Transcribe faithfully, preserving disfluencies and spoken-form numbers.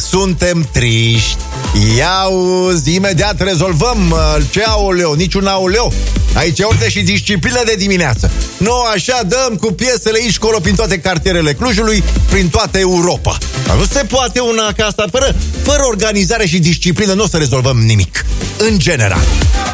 suntem triști. Iauzi, imediat rezolvăm. Ce aoleu, niciun aoleu. Aici e ordine și disciplină de dimineață. Nu așa dăm cu piesele aici colo prin toate cartierele Clujului, prin toată Europa. Dar nu se poate una ca asta. Fără, fără organizare și disciplină nu o să rezolvăm nimic. În general.